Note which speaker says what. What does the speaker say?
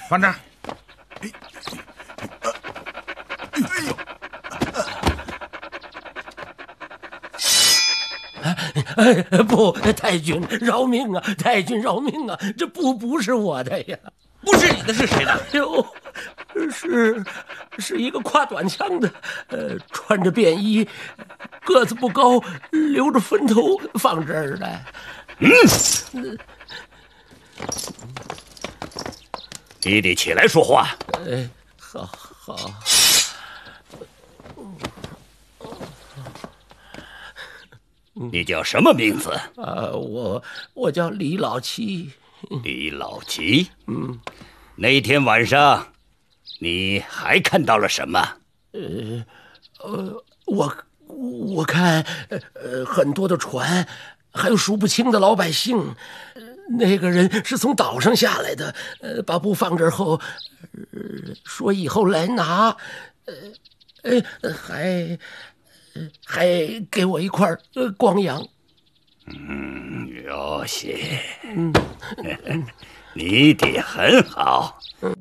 Speaker 1: 放这儿。
Speaker 2: 不，太君饶命啊！太君饶命啊！这不是我的呀，
Speaker 1: 不是你的是谁的？
Speaker 2: 哟，是一个挎短枪的，穿着便衣，个子不高，留着分头，放这儿的。
Speaker 3: 你得起来说话。
Speaker 2: 好。
Speaker 3: 你叫什么名字？
Speaker 2: 我叫李老七。
Speaker 3: 李老七。那天晚上，你还看到了什么？
Speaker 2: 我看很多的船，还有数不清的老百姓。那个人是从岛上下来的，把布放这儿后，说以后来拿，还给我一块光洋。
Speaker 3: 有些。你得很好。